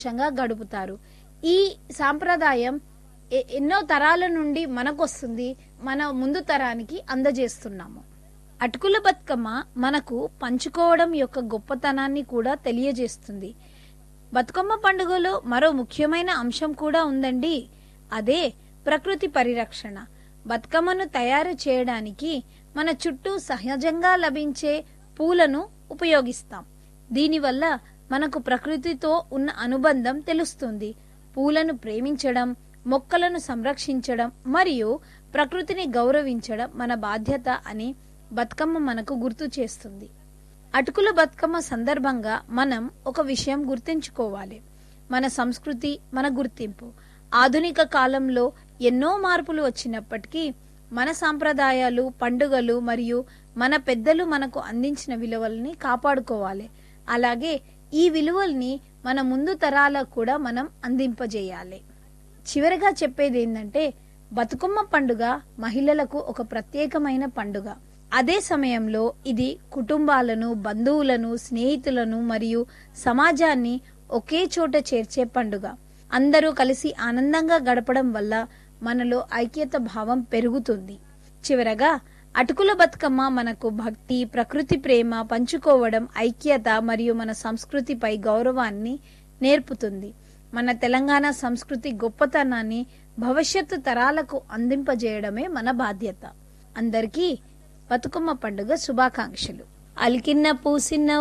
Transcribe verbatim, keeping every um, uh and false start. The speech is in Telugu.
సంతోషంగా గడుపుతారు. ఈ సాంప్రదాయం ఎ- ఎన్నో తరాల నుండి మనకొస్తుంది, మన ముందు తరానికి అందజేస్తున్నాము. అటుకుల బతుకమ్మ మనకు పంచుకోవడం యొక్క గొప్పతనాన్ని కూడా తెలియజేస్తుంది. బతుకమ్మ పండుగలో మరో ముఖ్యమైన అంశం కూడా ఉందండి. అదే ప్రకృతి పరిరక్షణ. బతుకమ్మను తయారు చేయడానికి మన చుట్టూ సహజంగా లభించే పూలను ఉపయోగిస్తాం. దీనివల్ల మనకు ప్రకృతితో ఉన్న అనుబంధం తెలుస్తుంది. పూలను ప్రేమించడం, మొక్కలను సంరక్షించడం మరియు ప్రకృతిని గౌరవించడం మన బాధ్యత అని బతుకమ్మ మనకు గుర్తు చేస్తుంది. అటుకుల బతుకమ్మ సందర్భంగా మనం ఒక విషయం గుర్తుంచుకోవాలి. మన సంస్కృతి, మన గుర్తింపు. ఆధునిక కాలంలో ఎన్నో మార్పులు వచ్చినప్పటికీ మన సాంప్రదాయాలు, పండుగలు మరియు మన పెద్దలు మనకు అందించిన విలువల్ని కాపాడుకోవాలి. అలాగే ఈ విలువల్ని మన ముందు తరాలకు కూడా మనం అందింపజేయాలి. చివరిగా చెప్పేది ఏంటంటే, బతుకమ్మ పండుగ మహిళలకు ఒక ప్రత్యేకమైన పండుగ. అదే సమయంలో ఇది కుటుంబాలను, బంధువులను, స్నేహితులను మరియు సమాజాన్ని ఒకే చోట చేర్చే పండుగ. అందరూ కలిసి ఆనందంగా గడపడం వల్ల మనలో ఐక్యత భావం పెరుగుతుంది. చివరగా అటుకుల బతుకమ్మ మనకు భక్తి, ప్రకృతి ప్రేమ, పంచుకోవడం, ఐక్యత మరియు మన సంస్కృతిపై గౌరవాన్ని నేర్పుతుంది. మన తెలంగాణ సంస్కృతి గొప్పతనాన్ని భవిష్యత్తు తరాలకు అందింపజేయడమే మన బాధ్యత. అందరికీ బతుకమ్మ పండుగ శుభాకాంక్షలు. అలికిన్న పూసిన